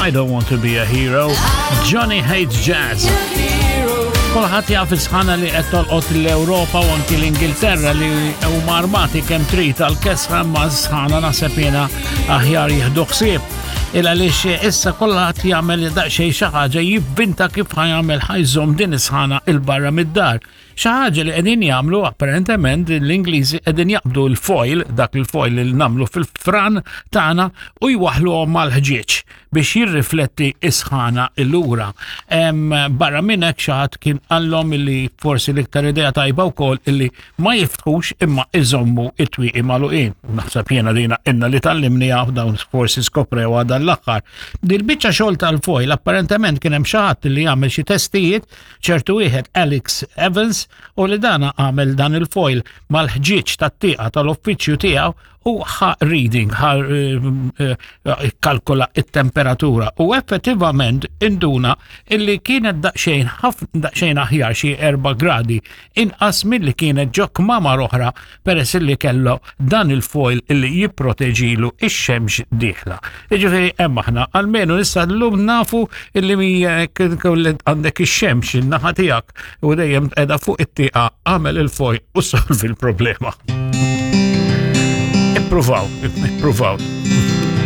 I don't want to be a hero. Johnny hates jazz. Kolħat jaf isħana li qed tolqot l-Ewropa u anki l-Ingilterra li huma armati kemm trid tal-kesra ma sħana naħseb jiena aħjar jieħdu ħsieb. Illa lix issa kolħat jagħmel daqsxejn xi ħaġa jivvinta kif ħajamel ħajżomm din isħana il-barra mid-dar. Xi ħaġa li qegħdin jagħmlu apparentement l-Ingliżi qegħdin jaqbdu l-foil, dak il-foil li nagħmlu fil-fran tagħna u jwaħluhom mal-ħġieġ biex jirrifletti isħana l-lura. Barra minn hekk xi ħadd kien qallhom illi forsi l-iktar idea tajba wkoll illi ma jiftħux imma iżommu it-twieqi magħluqin. Naħseb jiena dina inna li tallimniha dawn forsi skoprew għadha l-aħħar. Dil-biċċa xogħol tal-foil apparentement kien hemm xi ħadd li jagħmel xi testijiet, ċertu wieħed Alex Evans u li dana għamel dan il-foil mal-ħġieġ tat-tieqa tal-uffiċċju tiegħu u reading, kalkula it-temperatura u effettivament induna illi kienet daqsxejn aħjar xi 4 gradi inqas milli kienet ġo kmamar oħra peress illi kellu dan il-foil illi jipproteġilu ix-xemx dieħla. Jiġifieri hemm aħna almenu issa llum nafu illi għandek ix-xemx in-naħa tiegħek u dejjem qiegħda fuq it-tieqa għamel il-foil u solvi l-problema. Provaw.